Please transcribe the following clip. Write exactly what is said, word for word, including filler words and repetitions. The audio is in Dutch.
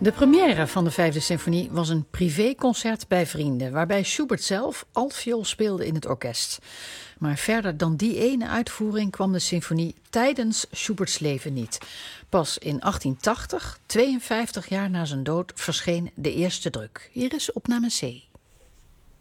De première van de Vijfde Symfonie was een privéconcert bij vrienden, waarbij Schubert zelf altviool speelde in het orkest. Maar verder dan die ene uitvoering kwam de symfonie tijdens Schuberts leven niet. Pas in achttien tachtig, tweeënvijftig jaar na zijn dood, verscheen de eerste druk. Hier is opname C.